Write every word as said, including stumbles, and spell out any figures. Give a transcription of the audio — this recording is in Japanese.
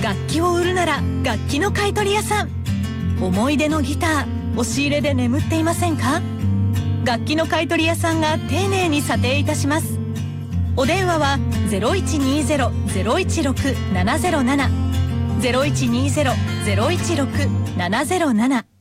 楽器を売るなら楽器の買取屋さん。思い出のギター、押し入れで眠っていませんか？楽器の買取屋さんが丁寧に査定いたします。お電話は ゼロいちにーゼロ ゼロいちろく ななゼロなな ゼロいちにーゼロ ゼロいちろく ななゼロなな